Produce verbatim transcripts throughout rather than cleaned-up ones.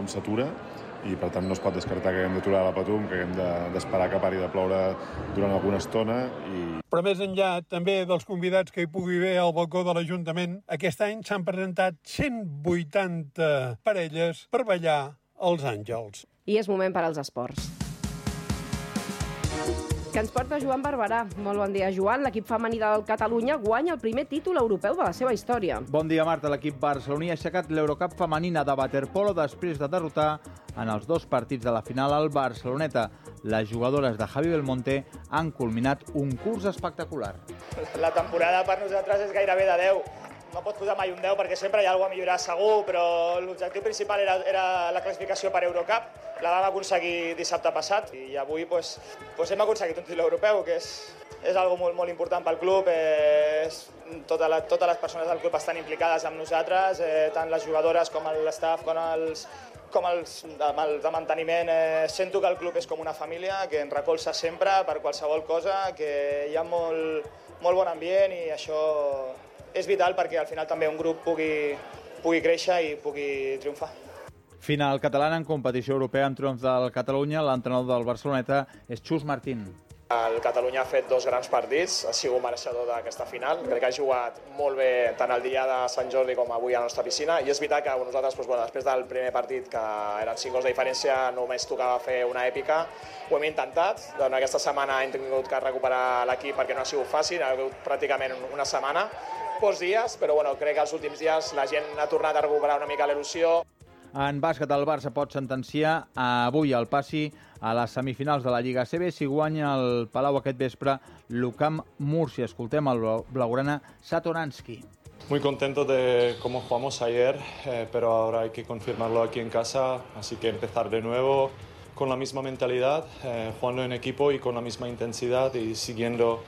Patum s'atura i per tant no es pot descartar que haguem d'aturar la Patum, que haguem d'esperar que pari de ploure durant alguna estona. I... Però més enllà també dels convidats que hi pugui haver al balcó de l'Ajuntament, aquest any s'han presentat cent vuitanta parelles per ballar els Àngels. I és moment per als esports. Que ens porta Joan Barberà. Molt bon dia, Joan. L'equip femení del Catalunya guanya el primer títol europeu de la seva història. Bon dia, Marta. L'equip barceloní ha aixecat l'Eurocup femenina de waterpolo després de derrotar en els dos partits de la final al Barceloneta. Les jugadores de Javi Belmonte han culminat un curs espectacular. La temporada per nosaltres és gairebé de deu. No pots posar mai un deu perquè sempre hi ha alguna a millorar segur, però l'objectiu principal era, era la classificació per Eurocup. La vam aconseguir dissabte passat i avui pues, pues hem aconseguit un títol europeu, que és, és algo molt, molt important pel club. Eh, tota la, totes les persones del club estan implicades amb nosaltres, eh, tant les jugadores com l'estaf, com els, com els de, de manteniment. Eh, sento que el club és com una família, que ens recolza sempre per qualsevol cosa, que hi ha molt, molt bon ambient i això és vital perquè al final també un grup pugui, pugui créixer i pugui triomfar. Final catalana en competició europea en triomf del Catalunya. L'entrenador del Barceloneta és Xus Martín. El Catalunya ha fet dos grans partits, ha sigut mereixedor d'aquesta final. Crec que ha jugat molt bé tant el dia de Sant Jordi com avui a la nostra piscina. I és veritat que nosaltres, doncs, bueno, després del primer partit, que eren cinc gols de diferència, només tocava fer una èpica. Ho hem intentat. Durant aquesta setmana hem tingut que recuperar l'equip perquè no ha sigut fàcil, ha hagut pràcticament una setmana. Pocs dies, però bueno, crec que els últims dies la gent ha tornat a recuperar una mica l'il·lusió. En bàsquet, el Barça pot sentenciar avui el passi a les semifinals de la Lliga A C B si guanya el Palau aquest vespre l'Ucam Múrcia. Escoltem el blaugrana Satoransky. Muy contento de cómo jugamos ayer, eh, pero ahora hay que confirmarlo aquí en casa, así que empezar de nuevo con la misma mentalidad, eh, jugando en equipo y con la misma intensidad y siguiendo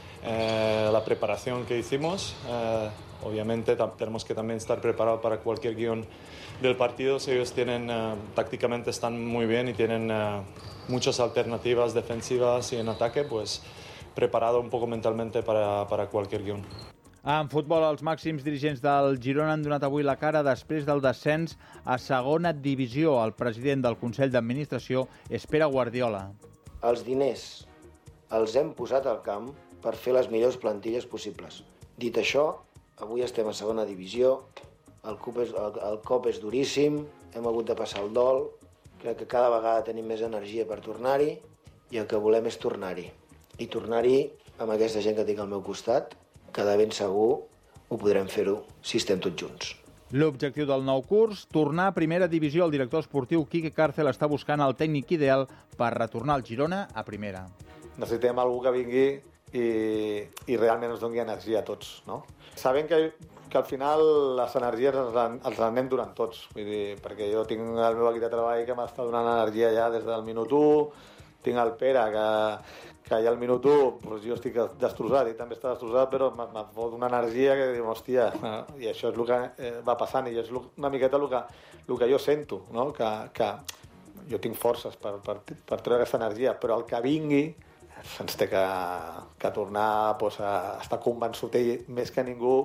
Eh, la preparación que hicimos. Eh, obviamente tenemos que también estar preparados para cualquier guión del partido. Si ellos tienen, eh, tácticamente están muy bien y tienen eh, muchas alternativas defensivas y en ataque, pues preparado un poco mentalmente para, para cualquier guión. En futbol, els màxims dirigents del Girona han donat avui la cara després del descens a segona divisió. El president del Consell d'Administració és Pere Guardiola. Els diners els hem posat al camp per fer les millors plantilles possibles. Dit això, avui estem a segona divisió, el cop és, el, el cop és duríssim, hem hagut de passar el dol, crec que cada vegada tenim més energia per tornar-hi i el que volem és tornar-hi. I tornar-hi amb aquesta gent que tinc al meu costat, que de ben segur ho podrem fer-ho si estem tots junts. L'objectiu del nou curs, tornar a primera divisió. El director esportiu Quique Cárcel està buscant el tècnic ideal per retornar el Girona a primera. Necessitem algú que vingui i, i realment ens doni energia a tots, no? Sabem que, que al final les energies els, els anem donant tots, vull dir, perquè jo tinc el meu equip de treball que m'està donant energia ja des del minut u, tinc el Pere que, que ja al minut u doncs jo estic destrossat i també està destrossat, però m'ha fot una energia que diu, hòstia, i això és el que va passant i és una miqueta el que, el que jo sento, no? que, que jo tinc forces per, per, per treure aquesta energia, però el que vingui se'ns té que, que tornar pues, a estar convençut ell més que ningú.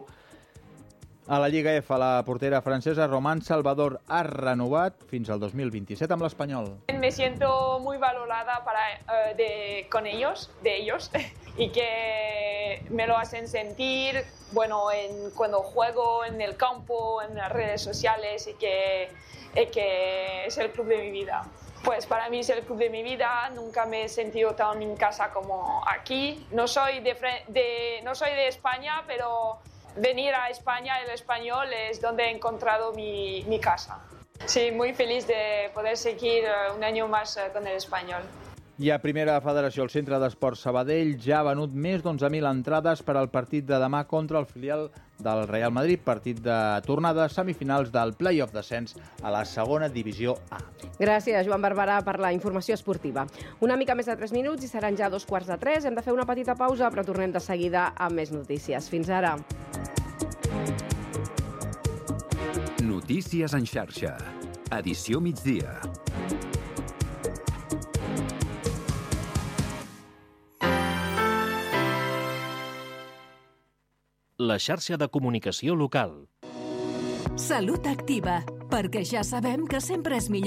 A la Lliga F, la portera francesa Román Salvador ha renovat fins al dos mil vint-i-set amb l'Espanyol. Me siento muy valorada para, uh, de, con ellos, de ellos y que me lo hacen sentir bueno, en, cuando juego en el campo, en las redes sociales y que, y que es el club de mi vida. Pues para mí es el club de mi vida, nunca me he sentido tan en casa como aquí. No soy de, de, no soy de España, pero venir a España, el Español, es donde he encontrado mi, mi casa. Sí, muy feliz de poder seguir un año más con el Español. I a Primera Federació, el Centre d'Esports Sabadell ja ha venut més d'onze mil entrades per al partit de demà contra el filial del Real Madrid, partit de tornada semifinals del play-off descens a la segona divisió A. Gràcies, Joan Barberà, per la informació esportiva. Una mica més de tres minuts i seran ja dos quarts de tres. Hem de fer una petita pausa, però tornem de seguida amb més notícies. Fins ara. Notícies en xarxa. Edició migdia. La xarxa de comunicació local. Salut Activa, perquè ja sabem que sempre és millor